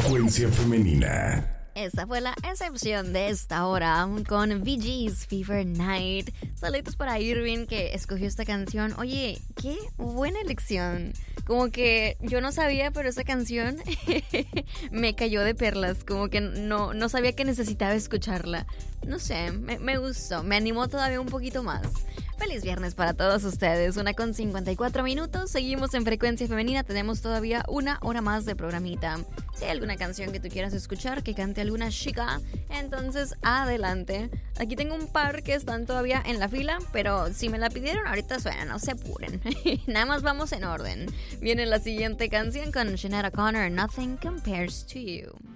Frecuencia femenina. Esa fue la excepción de esta hora con VG's Fever Night. Saludos para Irving que escogió esta canción. Oye, qué buena elección. Como que yo no sabía, pero esa canción me cayó de perlas. Como que no sabía que necesitaba escucharla. No sé, me gustó. Me animó todavía un poquito más. Feliz viernes para todos ustedes. 1:54. Seguimos en Frecuencia Femenina. Tenemos todavía una hora más de programita. Si hay alguna canción que tú quieras escuchar, que cante alguna chica, entonces adelante. Aquí tengo un par que están todavía en la fila, pero si me la pidieron ahorita suena, no se apuren. Nada más vamos en orden. Viene la siguiente canción con Sinead O'Connor, Nothing Compares to You.